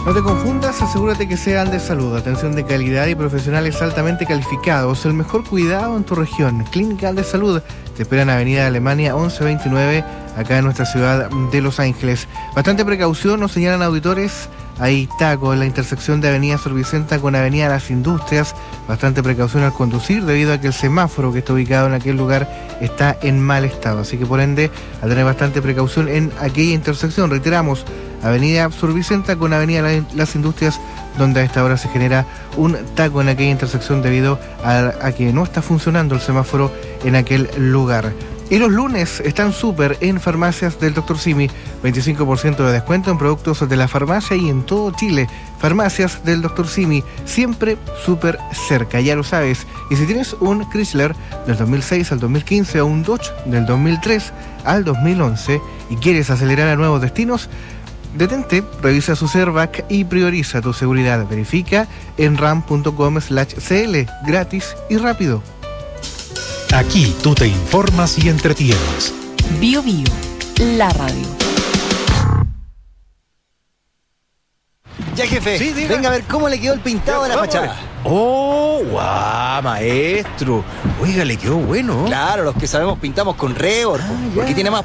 No te confundas, asegúrate que sea Andes Salud. Atención de calidad y profesionales altamente calificados. El mejor cuidado en tu región. Clínica Andes Salud. Te espera en Avenida Alemania 1129, acá en nuestra ciudad de Los Ángeles. Bastante precaución, nos señalan auditores. Hay taco en la intersección de Avenida Sor Vicenta con Avenida Las Industrias. Bastante precaución al conducir debido a que el semáforo que está ubicado en aquel lugar está en mal estado. Así que por ende, a tener bastante precaución en aquella intersección. Reiteramos, Avenida Sor Vicenta con Avenida Las Industrias, donde a esta hora se genera un taco en aquella intersección debido a que no está funcionando el semáforo en aquel lugar. Y los lunes están súper en Farmacias del Dr. Simi. 25% de descuento en productos de la farmacia y en todo Chile. Farmacias del Dr. Simi, siempre súper cerca, ya lo sabes. Y si tienes un Chrysler del 2006 al 2015 o un Dodge del 2003 al 2011 y quieres acelerar a nuevos destinos, detente, revisa su Servac y prioriza tu seguridad. Verifica en ram.com/cl, gratis y rápido. Aquí tú te informas y entretienes. Bio Bio, la radio. Ya, jefe, Sí, diga. venga a ver cómo le quedó el pintado de la Vamos a ver. fachada. ¡Oh, guau, maestro! Oiga, le quedó bueno. Claro, los que sabemos pintamos con Rebord, porque tiene más